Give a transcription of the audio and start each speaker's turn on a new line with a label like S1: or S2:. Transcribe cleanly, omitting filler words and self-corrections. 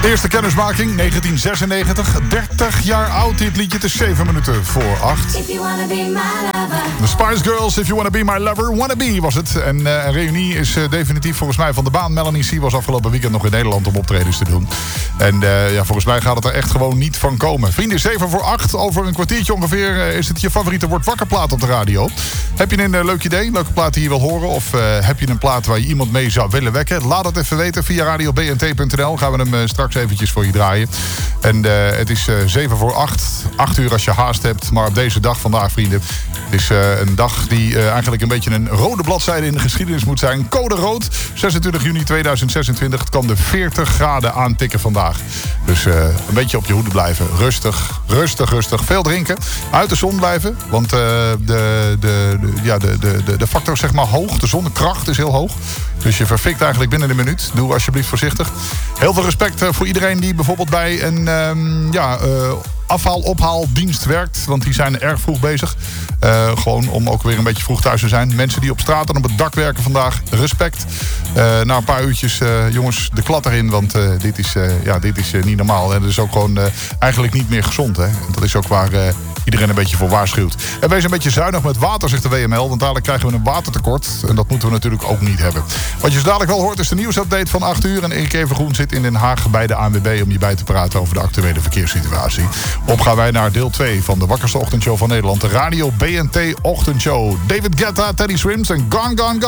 S1: Eerste kennismaking, 1996. 30 jaar oud dit liedje. Het is 7 minuten voor 8. The Spice Girls, If You Wanna Be My Lover. Wanna Be was het. En een reunie is definitief volgens mij van de baan. Melanie C. was afgelopen weekend nog in Nederland om optredens te doen. En volgens mij gaat het er echt gewoon niet van komen. Vrienden, 7 voor 8. Over een kwartiertje ongeveer is het je favoriete Word Wakker plaat op de radio. Heb je een leuk idee? Leuke plaat die je wil horen? Of heb je een plaat waar je iemand mee zou willen wekken? Laat het even weten via radiobnt.nl. Gaan we hem straks eventjes voor je draaien. En het is 7 voor 8. 8 uur als je haast hebt. Maar op deze dag vandaag, vrienden. Het is een dag die eigenlijk een beetje een rode bladzijde in de geschiedenis moet zijn. Code rood. 26 juni 2026. Het kan de 40 graden aantikken vandaag. Dus een beetje op je hoede blijven. Rustig, rustig, rustig. Veel drinken. Uit de zon blijven. Want de factor is zeg maar hoog. De zonnekracht is heel hoog. Dus je verfikt eigenlijk binnen een minuut. Doe alsjeblieft voorzichtig. Heel veel respect voor iedereen die bijvoorbeeld bij een afhaal-ophaaldienst werkt. Want die zijn erg vroeg bezig. Gewoon om ook weer een beetje vroeg thuis te zijn. Mensen die op straat en op het dak werken vandaag. Respect. Na een paar uurtjes, jongens, de klad erin. Want dit is niet normaal. En dat is ook gewoon eigenlijk niet meer gezond. Hè? En dat is ook waar iedereen een beetje voor waarschuwt. En wees een beetje zuinig met water, zegt de WML. Want dadelijk krijgen we een watertekort. En dat moeten we natuurlijk ook niet hebben. Wat je dadelijk wel hoort is de nieuwsupdate van 8 uur. En Erik Evengroen zit in Den Haag bij de ANWB om je bij te praten over de actuele verkeerssituatie. Op gaan wij naar deel 2 van de wakkerste ochtendshow van Nederland. De Radio BNT Ochtendshow. David Guetta, Teddy Swims en Gone Gone Gone.